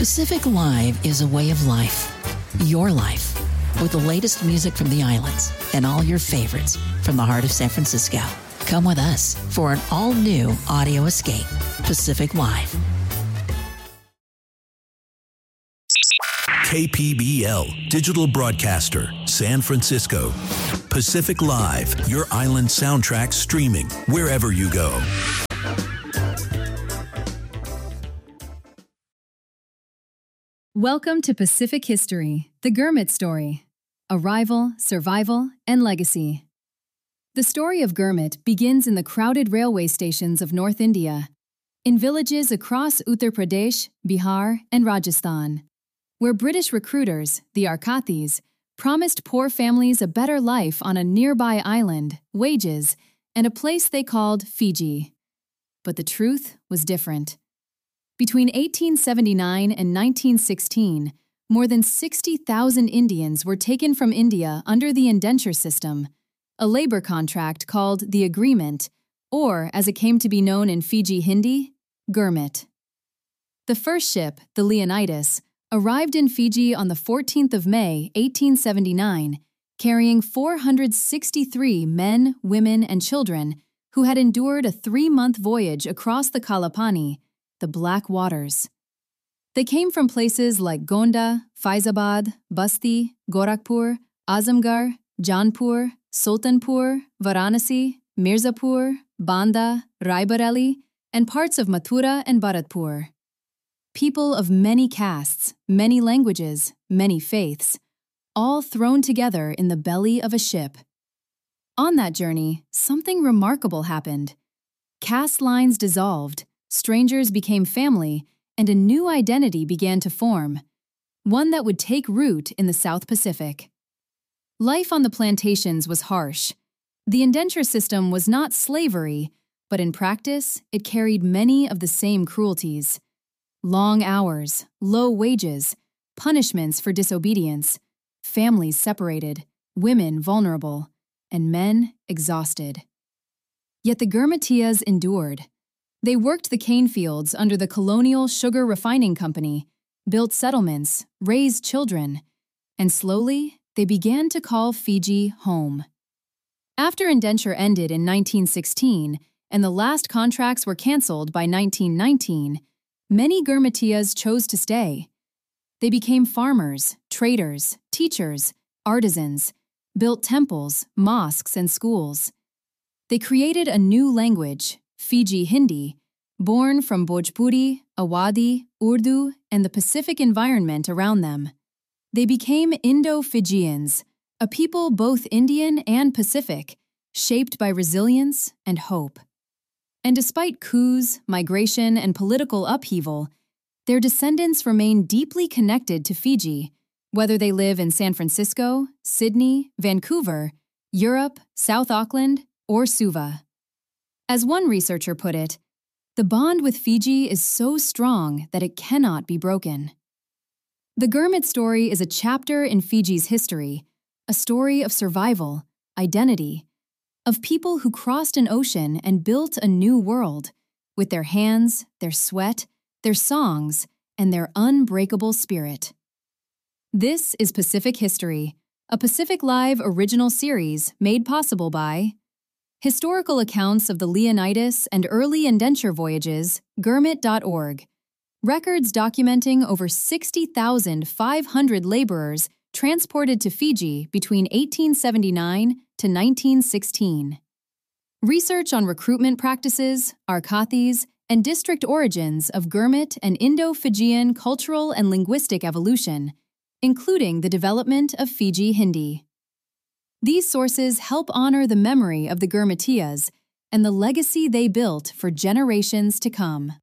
Pacific Live is a way of life. Your life. With the latest music from the islands and all your favorites from the heart of San Francisco. Come with us for an all-new audio escape. Pacific Live. KPBL, digital broadcaster, San Francisco. Pacific Live, your island soundtrack streaming wherever you go. Welcome to Pacific History, the Gurmit story. Arrival, survival, and legacy. The story of Gurmit begins in the crowded railway stations of North India, in villages across Uttar Pradesh, Bihar, and Rajasthan, where British recruiters, the Arkathis, promised poor families a better life on a nearby island, wages, and a place they called Fiji. But the truth was different. Between 1879 and 1916, more than 60,000 Indians were taken from India under the indenture system, a labor contract called the Agreement, or, as it came to be known in Fiji Hindi, Gurmit. The first ship, the Leonidas, arrived in Fiji on the 14th of May, 1879, carrying 463 men, women, and children who had endured a 3-month voyage across the Kalapani, the Black Waters. They came from places like Gonda, Faizabad, Basti, Gorakhpur, Azamgarh, Jaunpur, Sultanpur, Varanasi, Mirzapur, Banda, Raebareli, and parts of Mathura and Bharatpur. People of many castes, many languages, many faiths, all thrown together in the belly of a ship. On that journey, something remarkable happened. Caste lines dissolved, strangers became family, and a new identity began to form, one that would take root in the South Pacific. Life on the plantations was harsh. The indenture system was not slavery, but in practice, it carried many of the same cruelties. Long hours, low wages, punishments for disobedience, families separated, women vulnerable, and men exhausted. Yet the Gurmitiyas endured. They worked the cane fields under the colonial sugar refining company, built settlements, raised children, and slowly they began to call Fiji home. After indenture ended in 1916 and the last contracts were canceled by 1919, many Gurmitiyas chose to stay. They became farmers, traders, teachers, artisans, built temples, mosques, and schools. They created a new language, Fiji Hindi, born from Bhojpuri, Awadhi, Urdu, and the Pacific environment around them. They became Indo-Fijians, a people both Indian and Pacific, shaped by resilience and hope. And despite coups, migration, and political upheaval, their descendants remain deeply connected to Fiji, whether they live in San Francisco, Sydney, Vancouver, Europe, South Auckland, or Suva. As one researcher put it, the bond with Fiji is so strong that it cannot be broken. The Gurmit story is a chapter in Fiji's history, a story of survival, identity, of people who crossed an ocean and built a new world, with their hands, their sweat, their songs, and their unbreakable spirit. This is Pacific History, a Pacific Live original series made possible by Historical Accounts of the Leonidas and Early Indenture Voyages, Gurmit.org. Records documenting over 60,500 laborers transported to Fiji between 1879 to 1916. Research on recruitment practices, Arkathis, and district origins of Gurmit and Indo-Fijian cultural and linguistic evolution, including the development of Fiji Hindi. These sources help honor the memory of the Gurmitiyas and the legacy they built for generations to come.